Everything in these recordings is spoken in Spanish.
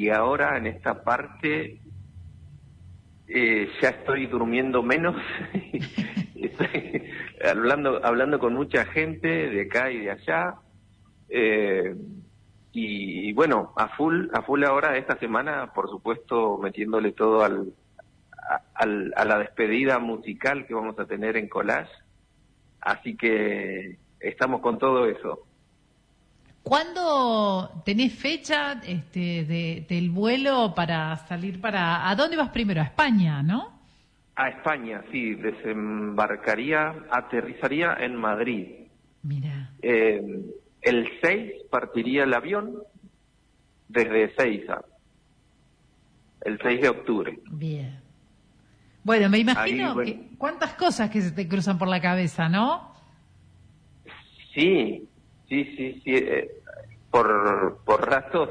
y ahora en esta parte ya estoy durmiendo menos. Estoy hablando con mucha gente de acá y de allá. Y bueno, a full ahora esta semana, por supuesto, metiéndole todo a la despedida musical que vamos a tener en Collage. Así que estamos con todo eso. ¿Cuándo tenés fecha del vuelo para salir ¿A dónde vas primero? A España, ¿no? A España, sí, aterrizaría en Madrid. Mira. El 6 partiría el avión desde Ezeiza, el 6 de octubre. Bien. Bueno, me imagino Ahí, que cuántas cosas que se te cruzan por la cabeza, ¿no? Sí. Por ratos.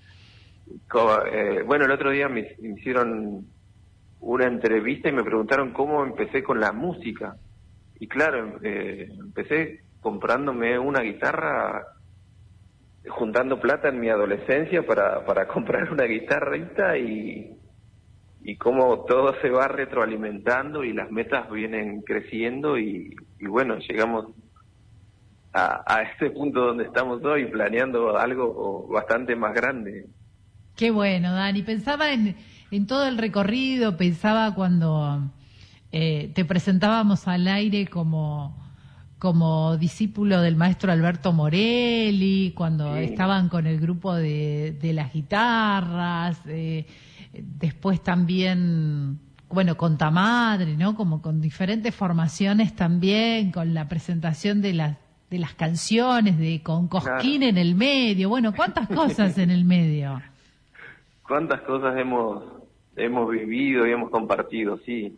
Bueno, el otro día me hicieron una entrevista y me preguntaron cómo empecé con la música. Y claro, empecé comprándome una guitarra, juntando plata en mi adolescencia para comprar una guitarrita y cómo todo se va retroalimentando y las metas vienen creciendo y bueno, llegamos a este punto donde estamos hoy, planeando algo bastante más grande. Qué bueno, Dani. Pensaba en todo el recorrido, pensaba cuando te presentábamos al aire como discípulo del maestro Alberto Morelli, cuando Sí. estaban con el grupo de las guitarras, después también, bueno, con Tamadre, ¿no? Como con diferentes formaciones también, con la presentación de las canciones, con Cosquín en el medio, bueno, cuántas cosas en el medio. Cuántas cosas hemos vivido y hemos compartido, sí.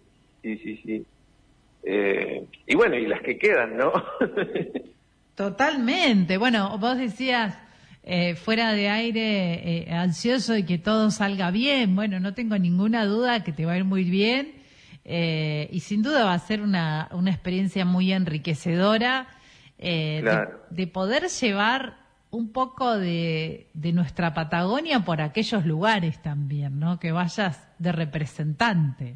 Y bueno, y las que quedan, ¿no? Totalmente. Bueno, vos decías fuera de aire, ansioso de que todo salga bien. Bueno, no tengo ninguna duda que te va a ir muy bien y sin duda va a ser una experiencia muy enriquecedora Claro. de poder llevar un poco de nuestra Patagonia por aquellos lugares también, ¿no? Que vayas de representante.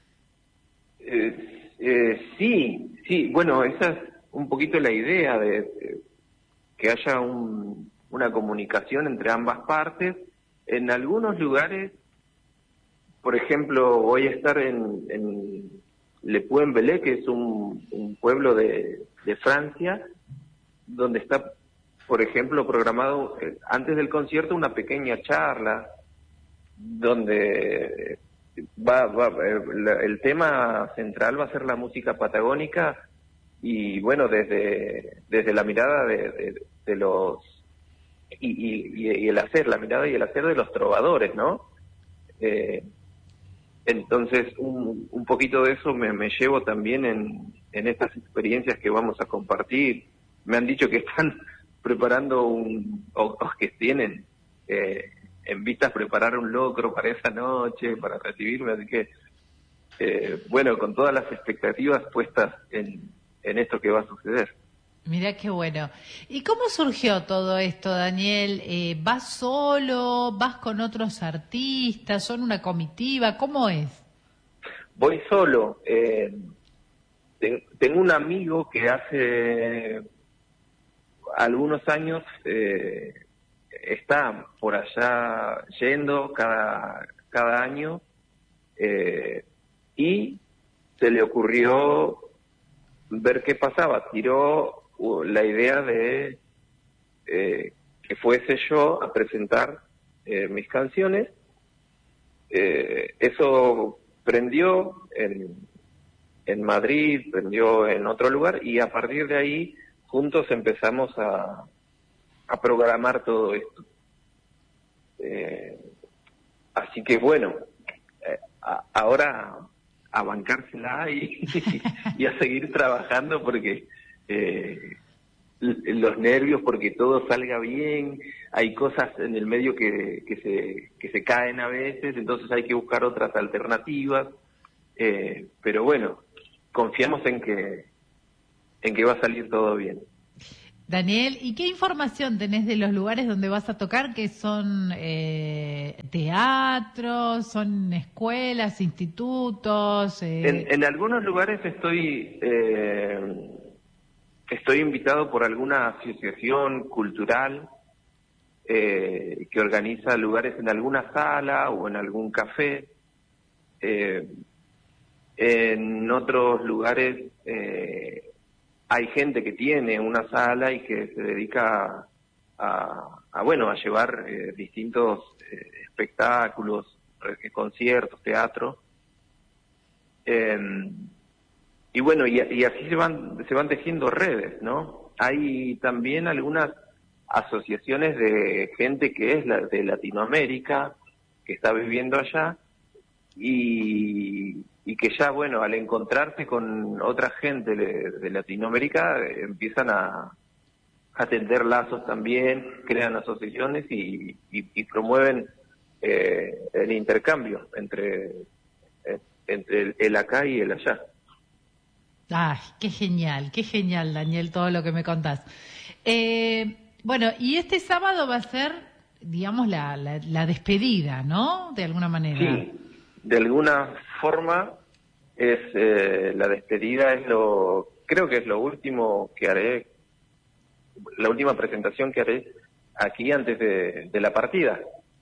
Sí, bueno, esa es un poquito la idea de que haya una comunicación entre ambas partes. En algunos lugares, por ejemplo, voy a estar en Le Puy-en-Velay, que es un pueblo de Francia, donde está, por ejemplo, programado antes del concierto una pequeña charla donde el tema central va a ser la música patagónica y bueno, desde la mirada de los y el hacer, la mirada y el hacer de los trovadores, ¿no? Entonces un poquito de eso me llevo también en estas experiencias que vamos a compartir. Me han dicho que están preparando o que tienen en vistas preparar un locro para esa noche, para recibirme, así que bueno, con todas las expectativas puestas en esto que va a suceder. Mirá qué bueno. ¿Y cómo surgió todo esto, Daniel? ¿Vas solo? ¿Vas con otros artistas? ¿Son una comitiva? ¿Cómo es? Voy solo. Tengo un amigo que hace algunos años está por allá yendo cada año y se le ocurrió ver qué pasaba. Tiró la idea de que fuese yo a presentar mis canciones. Eso prendió en Madrid, prendió en otro lugar y a partir de ahí juntos empezamos a programar todo esto. Así que bueno, ahora a bancársela y a seguir trabajando porque los nervios porque todo salga bien, hay cosas en el medio que se caen a veces, entonces hay que buscar otras alternativas, pero bueno, confiamos en que va a salir todo bien. Daniel, ¿y qué información tenés de los lugares donde vas a tocar? ¿Que son teatros, son escuelas, institutos? En algunos lugares estoy invitado por alguna asociación cultural que organiza lugares en alguna sala o en algún café. En otros lugares hay gente que tiene una sala y que se dedica a llevar distintos espectáculos, conciertos, teatro. Y bueno, y así se van tejiendo redes, ¿no? Hay también algunas asociaciones de gente que es de Latinoamérica, que está viviendo allá, y que ya, bueno, al encontrarse con otra gente de Latinoamérica, empiezan a tender lazos también, crean asociaciones y promueven el intercambio entre el acá y el allá. Ay, qué genial, Daniel, todo lo que me contás. Bueno, y este sábado va a ser, digamos, la despedida, ¿no? De alguna manera. Sí, de alguna forma la despedida, creo que es lo último que haré, la última presentación que haré aquí antes de la partida.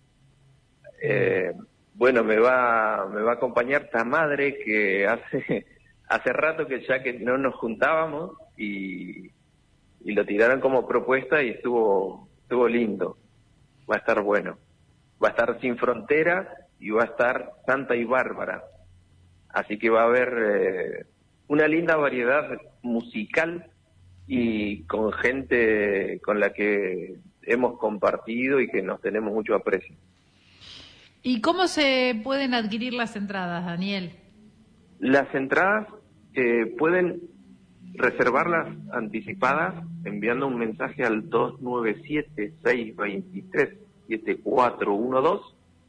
Bueno, me va a acompañar Tamadre, que hace rato que no nos juntábamos y lo tiraron como propuesta y estuvo lindo. Va a estar bueno. Va a estar Sin Fronteras y va a estar Santa y Bárbara. Así que va a haber una linda variedad musical y con gente con la que hemos compartido y que nos tenemos mucho aprecio. ¿Y cómo se pueden adquirir las entradas, Daniel? Las entradas pueden reservarlas anticipadas enviando un mensaje al 297-623-7412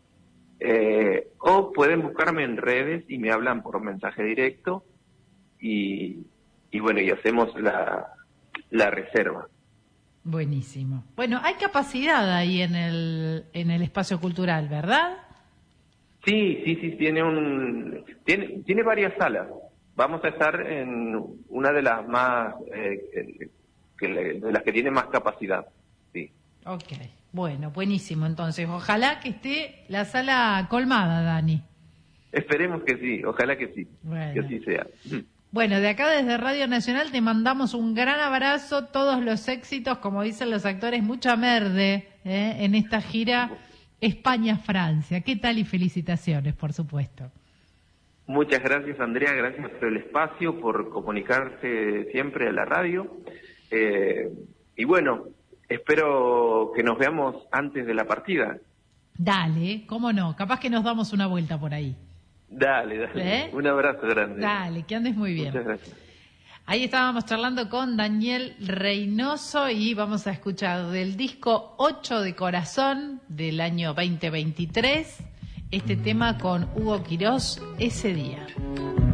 o pueden buscarme en redes y me hablan por mensaje directo y bueno, y hacemos la reserva. Buenísimo. Bueno, hay capacidad ahí en el espacio cultural, ¿verdad? Sí, tiene varias salas. Vamos a estar en una de las más de las que tiene más capacidad. Sí. Ok, bueno, buenísimo. Entonces, ojalá que esté la sala colmada, Dani. Esperemos que sí, ojalá que sí, bueno. Que así sea. Bueno, de acá desde Radio Nacional te mandamos un gran abrazo, todos los éxitos, como dicen los actores, mucha merde en esta gira España-Francia. ¿Qué tal? Y felicitaciones, por supuesto. Muchas gracias, Andrea, gracias por el espacio, por comunicarse siempre a la radio. Y bueno, espero que nos veamos antes de la partida. Dale, cómo no, capaz que nos damos una vuelta por ahí. Dale. Un abrazo grande. Dale, que andes muy bien. Muchas gracias. Ahí estábamos charlando con Daniel Reynoso y vamos a escuchar del disco 8 de Corazón del año 2023 este tema con Hugo Quirós, Ese Día.